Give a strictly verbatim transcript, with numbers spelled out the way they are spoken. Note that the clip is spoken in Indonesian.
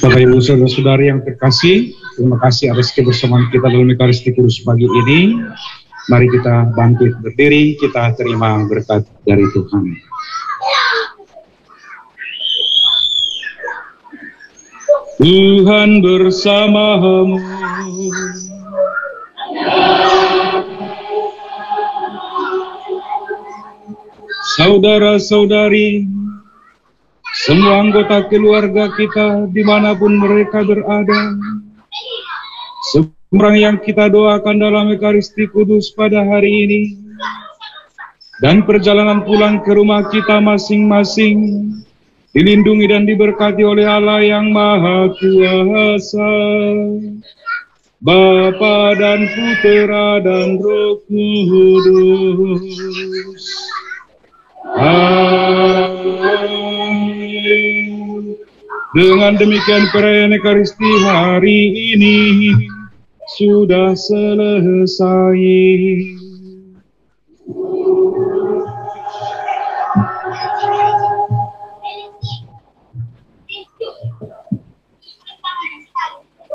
Bapak Ibu Saudara-saudari yang terkasih, terima kasih atas kebersamaan kita dalam Ekaristi Kudus pagi ini. Mari kita bangkit berdiri, kita terima berkat dari Tuhan. Tuhan bersamamu. Saudara-saudari, semua anggota keluarga kita dimanapun mereka berada, semua yang kita doakan dalam Ekaristi Kudus pada hari ini, dan perjalanan pulang ke rumah kita masing-masing, dilindungi dan diberkati oleh Allah yang Maha Kuasa, Bapa dan Putera dan Roh Kudus. Amin. Dengan demikian perayaan Ekaristi hari ini sudah selesai.